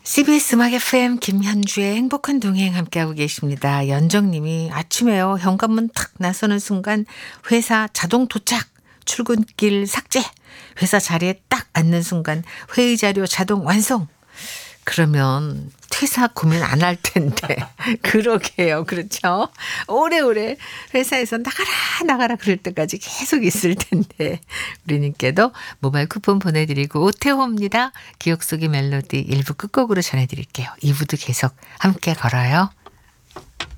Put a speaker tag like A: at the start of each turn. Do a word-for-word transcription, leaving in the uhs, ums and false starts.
A: 씨비에스 음악 에프엠 김현주의 행복한 동행 함께하고 계십니다. 연정님이 아침에요. 현관문 탁 나서는 순간 회사 자동 도착, 출근길 삭제, 회사 자리에 딱 앉는 순간 회의 자료 자동 완성. 그러면 퇴사 고민 안 할 텐데. 그러게요. 그렇죠. 오래오래 회사에서 나가라 나가라 그럴 때까지 계속 있을 텐데. 우리님께도 모바일 쿠폰 보내드리고 오태호입니다. 기억 속의 멜로디 일 부 끝곡으로 전해드릴게요. 이 부도 계속 함께 걸어요.